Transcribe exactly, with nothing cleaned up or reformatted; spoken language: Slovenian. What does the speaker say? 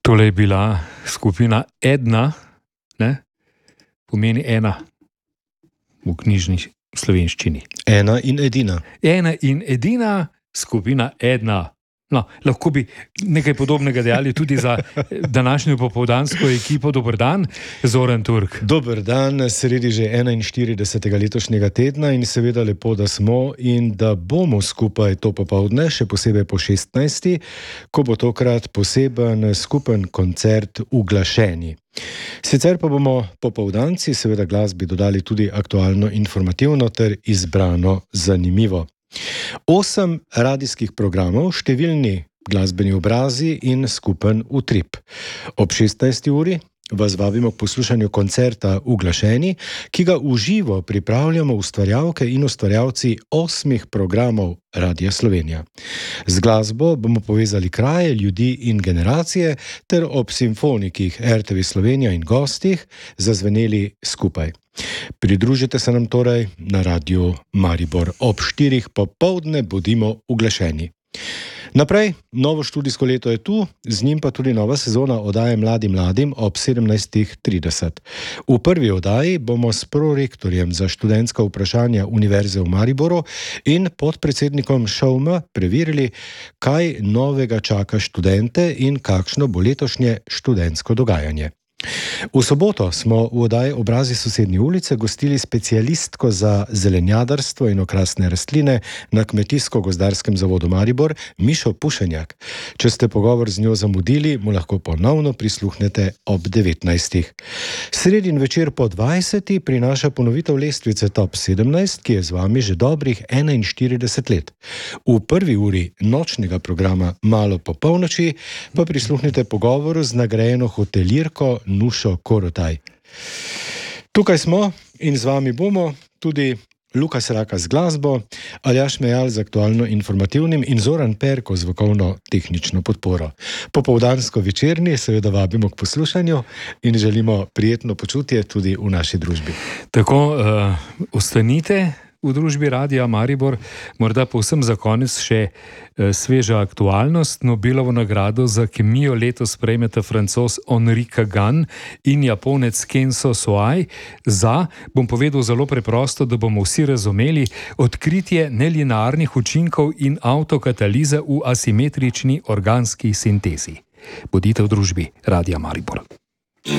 Tole je bila skupina Edna, ne? Pomeni ena v knjižni slovenščini. Ena in edina. Ena in edina skupina Edna. No, lahko bi nekaj podobnega dejali tudi za današnjo popoldansko ekipo. Dober dan, Zoran Turk. Dober dan, sredi že enainštiridesetega letošnjega tedna in seveda lepo, da smo in da bomo skupaj to popoldne, še posebej po šestnajsti, ko bo tokrat poseben skupen koncert Uglašeni. Sicer pa bomo popoldanci seveda glasbi dodali tudi aktualno informativno ter izbrano zanimivo. Osem radijskih programov, številni glasbeni obrazi in skupen utrip. Ob šestnajsti uri vas vabimo k poslušanju koncerta Uglašeni, ki ga v živo pripravljamo ustvarjalke in ustvarjalci osmih programov Radia Slovenija. Z glasbo bomo povezali kraje, ljudi in generacije ter ob simfonikih R T V Slovenija in gostih zazveneli skupaj. Pridružite se nam torej na Radiu Maribor. Ob štirih popoldne bodimo uglašeni. Naprej, novo študijsko leto je tu, z njim pa tudi nova sezona oddaje Mladi mladim ob sedemnajstih trideset. V prvi oddaji bomo s prorektorjem za študentska vprašanja Univerze v Mariboru in podpredsednikom ŠOUM preverili, kaj novega čaka študente in kakšno bo letošnje študentsko dogajanje. V soboto smo v oddaji Obrazi sosednje ulice gostili specialistko za zelenjadarstvo in okrasne rastline na Kmetijsko-gozdarskem zavodu Maribor, Mišo Pušenjak. Če ste pogovor z njo zamudili, mu lahko ponovno prisluhnete ob devetnajstih. Sredin večer po dvajseti prinaša ponovitev lestvice Top sedemnajst, ki je z vami že dobrih enainštirideset let. V prvi uri nočnega programa Malo po polnoči pa prisluhnite pogovoru z nagrajeno hotelirko Nušo Korotaj. Tukaj smo in z vami bomo tudi Lukas Raka z glasbo, Aljaž Mejal z aktualno informativnim in Zoran Perko z vokalno-tehnično podporo. Popoldansko večerni seveda vabimo k poslušanju in želimo prijetno počutje tudi v naši družbi. Tako, uh, ostanite v družbi Radia Maribor. Morda povsem za konec še eh, sveža aktualnost. Nobelovo nagrado za kemijo letos prejmeta Francoz Henri Kagan in Japonec Kenzo Soai za, bom povedal zelo preprosto, da bomo vsi razumeli, odkritje nelinearnih učinkov in avtokatalize v asimetrični organski sintezi. Bodite v družbi Radia Maribor.